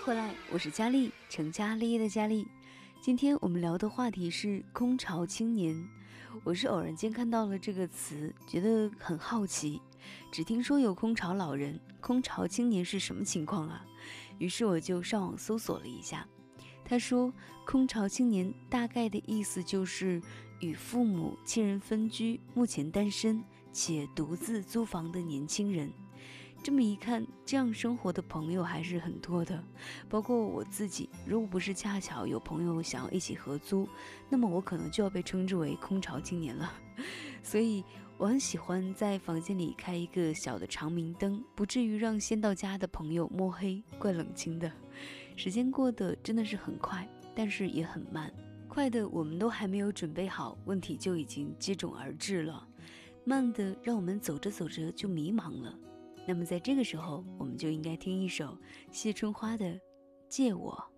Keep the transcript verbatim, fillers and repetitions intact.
回来，我是佳丽，成家立业的佳丽。今天我们聊的话题是空巢青年。我是偶然间看到了这个词，觉得很好奇，只听说有空巢老人，空巢青年是什么情况啊？于是我就上网搜索了一下。他说空巢青年大概的意思就是与父母亲人分居，目前单身且独自租房的年轻人。这么一看，这样生活的朋友还是很多的，包括我自己，如果不是恰巧有朋友想要一起合租，那么我可能就要被称之为空巢青年了。所以我很喜欢在房间里开一个小的长明灯，不至于让先到家的朋友摸黑，怪冷清的。时间过得真的是很快，但是也很慢，快的我们都还没有准备好，问题就已经接踵而至了，慢的让我们走着走着就迷茫了。那么在这个时候，我们就应该听一首谢春花的《借我》。